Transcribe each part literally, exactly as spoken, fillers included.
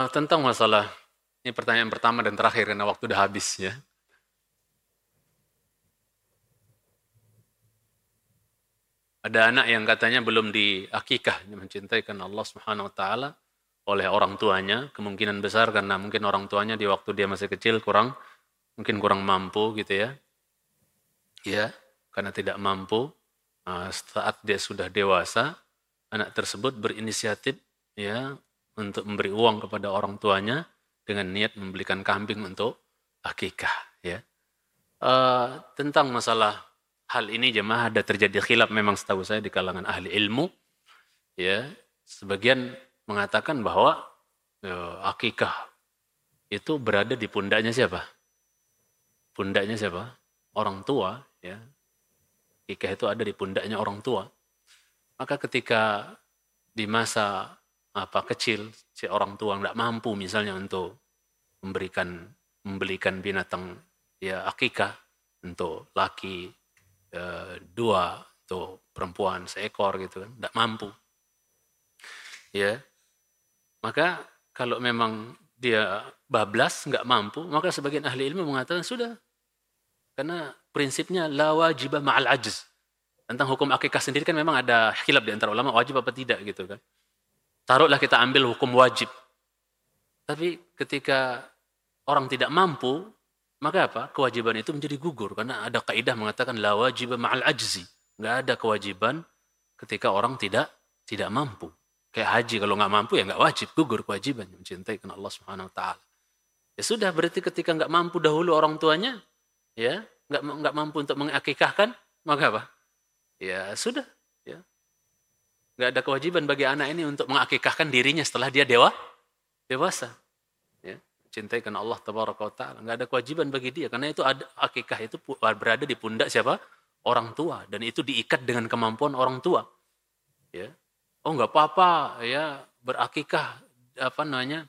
Uh, tentang masalah, ini pertanyaan pertama dan terakhir karena waktu udah habis ya. Ada anak yang katanya belum diakikah, mencintai karena Allah Subhanahu Wa Taala oleh orang tuanya, kemungkinan besar karena mungkin orang tuanya di waktu dia masih kecil kurang, mungkin kurang mampu gitu ya. Ya, karena tidak mampu, saat dia sudah dewasa, anak tersebut berinisiatif ya untuk memberi uang kepada orang tuanya dengan niat membelikan kambing untuk akikah ya. Uh, tentang masalah hal ini jemaah ada terjadi khilaf memang setahu saya di kalangan ahli ilmu ya. Sebagian mengatakan bahwa uh, akikah itu berada di pundaknya siapa? Pundaknya siapa? Orang tua ya. Akikah itu ada di pundaknya orang tua. Maka ketika di masa apa kecil si orang tua nggak mampu misalnya untuk memberikan membelikan binatang ya akikah untuk laki e, dua, untuk perempuan seekor gitu kan, nggak mampu. Ya, maka kalau memang dia bablas nggak mampu, maka sebagian ahli ilmu mengatakan sudah, karena prinsipnya la wajibah ma'al ajz. Tentang hukum akikah sendiri kan memang ada khilaf di antara ulama wajib apa tidak gitu kan. Taruhlah kita ambil hukum wajib. Tapi ketika orang tidak mampu, maka apa? Kewajiban itu menjadi gugur. Karena ada kaidah mengatakan la wajibah ma'al ajzi. Nggak ada kewajiban ketika orang tidak tidak mampu. Kayak haji, kalau nggak mampu ya nggak wajib, gugur kewajiban. Mencintai karena Allah Subhanahu Wa Taala. Ya sudah, berarti ketika nggak mampu dahulu orang tuanya, ya nggak nggak mampu untuk mengakikahkan, maka apa? Ya sudah, ya nggak ada kewajiban bagi anak ini untuk mengakikahkan dirinya setelah dia dewa dewasa. Ya. Cintai karena Allah Tabaraka wa Ta'ala. Nggak ada kewajiban bagi dia. Karena itu ada, akikah itu berada di pundak siapa? Orang tua. Dan itu diikat dengan kemampuan orang tua. Ya. Oh nggak apa-apa ya berakikah apa namanya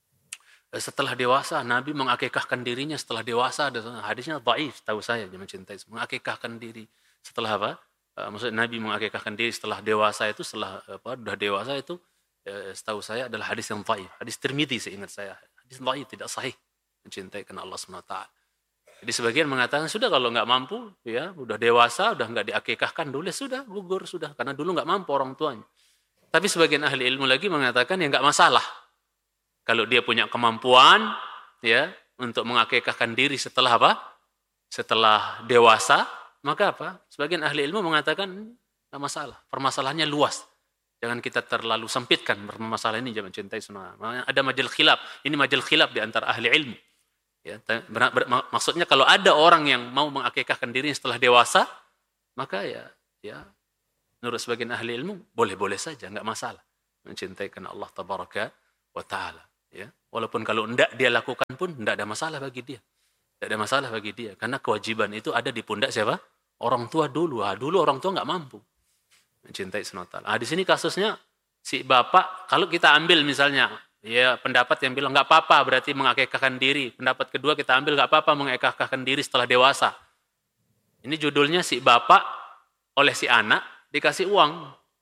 setelah dewasa. Nabi mengakikahkan dirinya setelah dewasa. Hadisnya dhaif tahu saya. Dia mencintai. Mengakikahkan diri setelah apa? Maksudnya Nabi mengakikahkan diri setelah dewasa itu, setelah apa? Sudah dewasa itu setahu saya adalah hadis yang dhaif. Hadis Tirmidzi seingat saya. Hadis dhaif, tidak sahih. Mencintai karena Allah Subhanahu Wa Taala. Jadi sebagian mengatakan sudah kalau nggak mampu, ya udah dewasa, udah nggak diakikahkan dulu, sudah gugur sudah, karena dulu nggak mampu orang tuanya. Tapi sebagian ahli ilmu lagi mengatakan ya nggak masalah. Kalau dia punya kemampuan, ya untuk mengakikahkan diri setelah apa? Setelah dewasa, maka apa? Sebagian ahli ilmu mengatakan nggak masalah. Permasalahannya luas. Jangan kita terlalu sempitkan permasalahan ini, jangan cintai sunnah. Ada majal khilaf. Ini majal khilaf di antara ahli ilmu. Ya, ber, ber, maksudnya kalau ada orang yang mau mengakikahkan dirinya setelah dewasa, maka ya, ya menurut sebagian ahli ilmu boleh-boleh saja, nggak masalah. Mencintai karena Allah Tabaraka wa Ta'ala. Ya, walaupun kalau tidak dia lakukan pun tidak ada masalah bagi dia. Tidak ada masalah bagi dia. Karena kewajiban itu ada di pundak siapa? Orang tua dulu. Ah, dulu orang tua nggak mampu. Mencintai sunnatul. Ah, di sini kasusnya si bapak, kalau kita ambil misalnya ya pendapat yang bilang nggak apa-apa berarti mengakikahkan diri. Pendapat kedua kita ambil nggak apa-apa mengakikahkan diri setelah dewasa. Ini judulnya si bapak oleh si anak dikasih uang.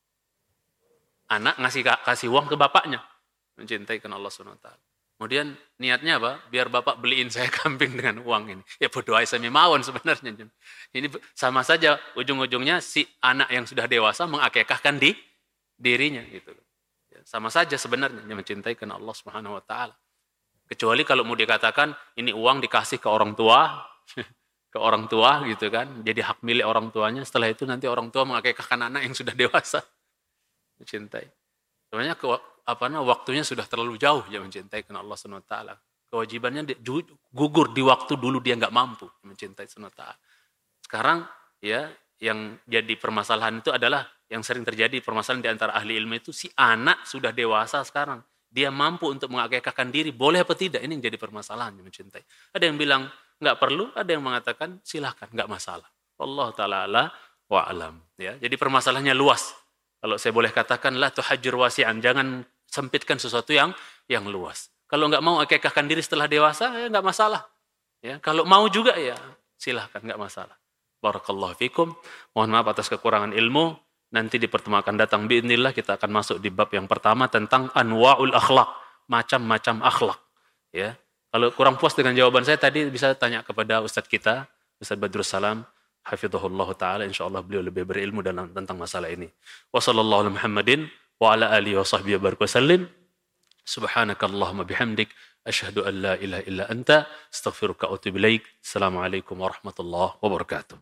Anak ngasih kasih uang ke bapaknya. Mencintai karena Allah Subhanahu Wa Ta'ala. Kemudian niatnya apa? Biar bapak beliin saya kambing dengan uang ini. Ya bodoh aja sami mawon sebenarnya. Ini sama saja ujung-ujungnya si anak yang sudah dewasa mengakikahkan di dirinya gitu. Ya, sama saja sebenarnya mencintai karena Allah Subhanahu Wa Ta'ala. Kecuali kalau mau dikatakan ini uang dikasih ke orang tua, ke orang tua gitu kan, jadi hak milik orang tuanya. Setelah itu nanti orang tua mengakikahkan anak yang sudah dewasa. Mencintai. Sebenarnya ke apa nah, waktunya sudah terlalu jauh ya mencintai karena Allah Subhanahu Wa Ta'ala. Kewajibannya gugur di waktu dulu dia nggak mampu mencintai Subhanahu Wa Ta'ala. Sekarang ya yang jadi permasalahan itu adalah yang sering terjadi permasalahan di antara ahli ilmu itu si anak sudah dewasa sekarang. Dia mampu untuk mengakikahkan diri, boleh apa tidak? Ini yang jadi permasalahan yang mencintai. Ada yang bilang nggak perlu, ada yang mengatakan silahkan, nggak masalah. Allah Ta'ala wa'alam. Ya, jadi permasalahannya luas. Kalau saya boleh katakan la tuhajjir wasi'an, jangan sempitkan sesuatu yang yang luas. Kalau nggak mau akikahkan diri setelah dewasa, ya nggak masalah. Ya, kalau mau juga ya silahkan, nggak masalah. Barakallahu fikum. Mohon maaf atas kekurangan ilmu. Nanti di pertemuan akan datang biidznillah kita akan masuk di bab yang pertama tentang anwa'ul akhlak, macam-macam akhlak. Ya, kalau kurang puas dengan jawaban saya tadi bisa tanya kepada Ustadz kita, Ustadz Badrus Salam, hafizahullah ta'ala, insyaallah beliau lebih berilmu dalam tentang masalah ini. Wa sallallahu ala Muhammadin wa ala alihi wa sahbihi wa barik wa sallim. Subhanakallahumma bihamdik, asyhadu an la ilaha illa anta, astaghfiruka wa atubu ilaik. Assalamualaikum warahmatullahi wabarakatuh.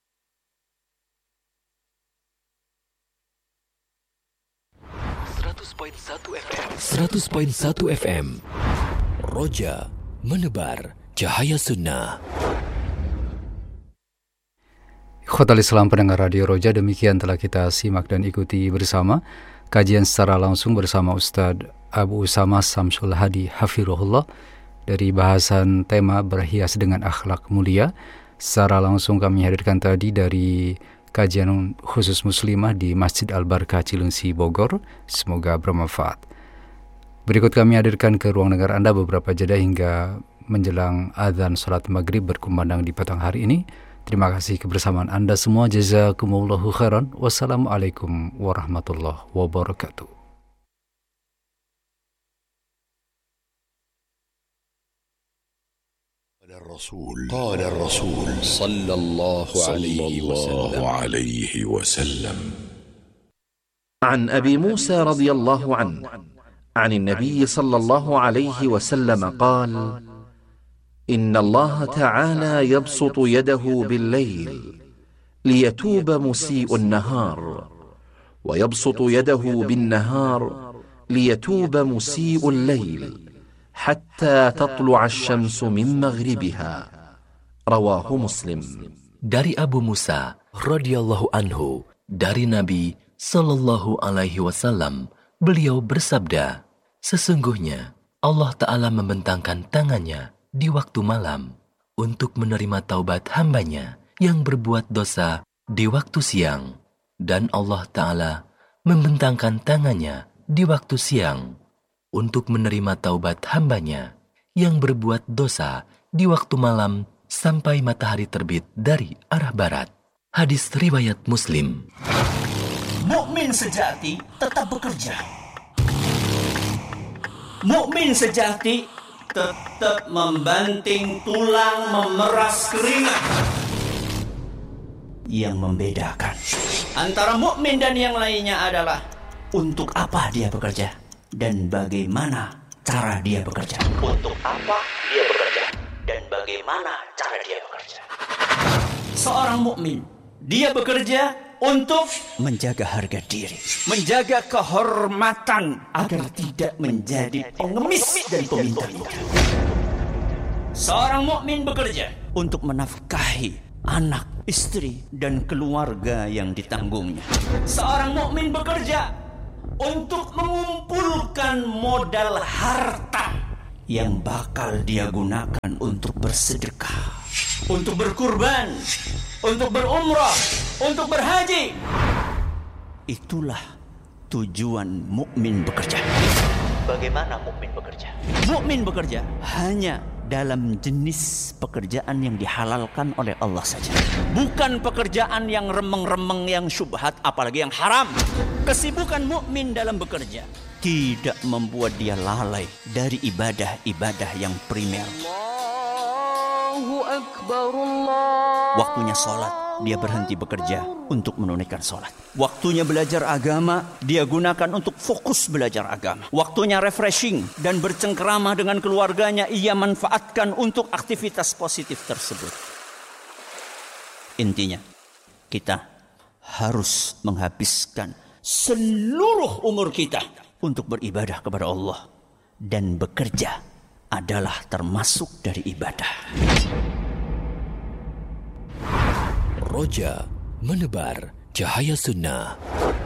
seratus koma satu F M Roja menebar cahaya sunnah. Ikhwatal Islam pendengar Radio Roja, demikian telah kita simak dan ikuti bersama kajian secara langsung bersama Ustadz Abu Usama Samsul Hadi Hafirullah dari bahasan tema berhias dengan akhlak mulia. Secara langsung kami hadirkan tadi dari kajian khusus muslimah di Masjid Al-Barkah Cilengsi Bogor. Semoga bermanfaat. Berikut kami hadirkan ke ruang dengar Anda beberapa jeda hingga menjelang azan salat maghrib berkumandang di petang hari ini. Terima kasih kebersamaan Anda semua. Jazakumullahu khairan. Wassalamualaikum warahmatullahi wabarakatuh. الرسول قال الرسول صلى الله عليه وسلم عليه وسلم عن أبي موسى رضي الله عنه عن النبي صلى الله عليه وسلم قال إن الله تعالى يبسط يده بالليل ليتوب مسيء النهار ويبسط يده بالنهار ليتوب مسيء الليل حتى تطلع الشمس من مغربها رواه مسلم. Dari Abu Musa radhiyallahu anhu, dari Nabi sallallahu alaihi wasallam, beliau bersabda, sesungguhnya Allah Ta'ala membentangkan tangannya di waktu malam untuk menerima taubat hambanya yang berbuat dosa di waktu siang, dan Allah Ta'ala membentangkan tangannya di waktu siang untuk menerima taubat hambanya yang berbuat dosa di waktu malam sampai matahari terbit dari arah barat. Hadis riwayat Muslim. Mukmin sejati tetap bekerja. Mukmin sejati tetap membanting tulang, memeras keringat. Yang membedakan antara mukmin dan yang lainnya adalah untuk apa dia bekerja dan bagaimana cara dia bekerja. Untuk apa dia bekerja dan bagaimana cara dia bekerja. Seorang mukmin, dia bekerja untuk menjaga harga diri, menjaga kehormatan agar tidak menjadi pengemis dan peminta-minta. Seorang mukmin bekerja untuk menafkahi anak, istri, dan keluarga yang ditanggungnya. Seorang mukmin bekerja untuk mengumpulkan modal harta yang bakal dia gunakan untuk bersedekah, untuk berkurban, untuk berumrah, untuk berhaji. Itulah tujuan mukmin bekerja. Bagaimana mukmin bekerja? Mukmin bekerja hanya dalam jenis pekerjaan yang dihalalkan oleh Allah saja. Bukan pekerjaan yang remeng-remeng, yang syubhat, apalagi yang haram. Kesibukan mukmin dalam bekerja tidak membuat dia lalai dari ibadah-ibadah yang primer. Allahu Akbar, Allah. Waktunya sholat, dia berhenti bekerja untuk menunaikan sholat. Waktunya belajar agama, dia gunakan untuk fokus belajar agama. Waktunya refreshing dan bercengkerama dengan keluarganya, ia manfaatkan untuk aktivitas positif tersebut. Intinya, kita harus menghabiskan seluruh umur kita untuk beribadah kepada Allah, dan bekerja adalah termasuk dari ibadah. Roja menebar cahaya sunnah.